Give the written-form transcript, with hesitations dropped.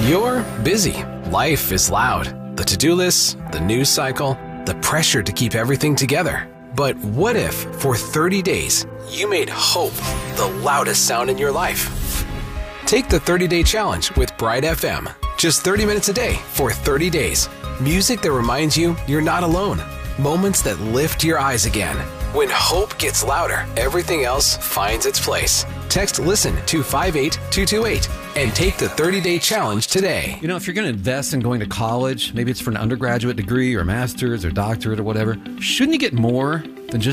You're busy. Life is loud. The to-do lists, the news cycle, the pressure to keep everything together. But what if, for 30 days, you made hope the loudest sound in your life? Take the 30-day challenge with Bright FM. Just 30 minutes a day for 30 days. Music that reminds you you're not alone. Moments that lift your eyes again. When hope gets louder, everything else finds its place. Text LISTEN to 58228 and take the 30-day challenge today. You know, if you're going to invest in going to college, maybe it's for an undergraduate degree or master's or doctorate or whatever, shouldn't you get more